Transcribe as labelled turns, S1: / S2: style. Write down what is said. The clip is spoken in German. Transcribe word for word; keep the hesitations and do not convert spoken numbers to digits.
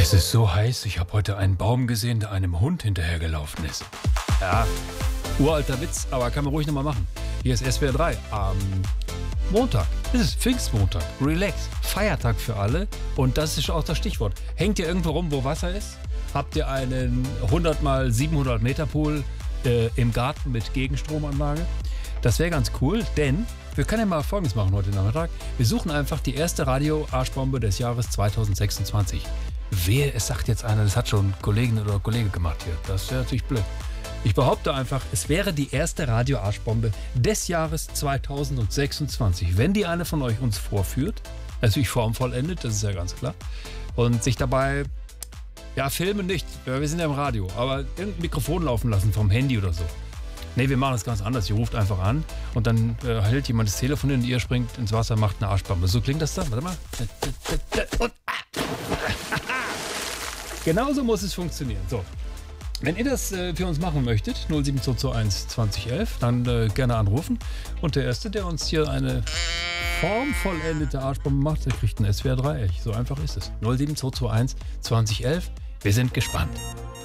S1: Es ist so heiß, ich habe heute einen Baum gesehen, der einem Hund hinterhergelaufen ist. Ja, uralter Witz, aber kann man ruhig nochmal machen. Hier ist S W R drei am Montag. Es ist Pfingstmontag. Relax. Feiertag für alle. Und das ist auch das Stichwort. Hängt ihr irgendwo rum, wo Wasser ist? Habt ihr einen hundert mal siebenhundert Meter Pool äh, im Garten mit Gegenstromanlage? Das wäre ganz cool, denn wir können ja mal Folgendes machen heute Nachmittag. Wir suchen einfach die erste Radio-Arschbombe des Jahres zweitausendsechsundzwanzig. Wer, es sagt jetzt einer, das hat schon Kollegin oder Kollege gemacht hier. Das wäre natürlich blöd. Ich behaupte einfach, es wäre die erste Radio-Arschbombe des Jahres zweitausendsechsundzwanzig. Wenn die eine von euch uns vorführt, natürlich formvollendet, das ist ja ganz klar, und sich dabei, ja, filmen nicht, wir sind ja im Radio, aber irgendein Mikrofon laufen lassen vom Handy oder so. Nee, wir machen das ganz anders. Ihr ruft einfach an und dann äh, hält jemand das Telefon und ihr springt ins Wasser, macht eine Arschbombe. So klingt das dann. Warte mal. Und, ah. Genauso muss es funktionieren. So. Wenn ihr das äh, für uns machen möchtet, null sieben zwei zwei eins zwanzig elf, dann äh, gerne anrufen. Und der Erste, der uns hier eine formvollendete Arschbombe macht, der kriegt ein S W R drei. So einfach ist es. null sieben zwei zwei eins zwanzig elf. Wir sind gespannt.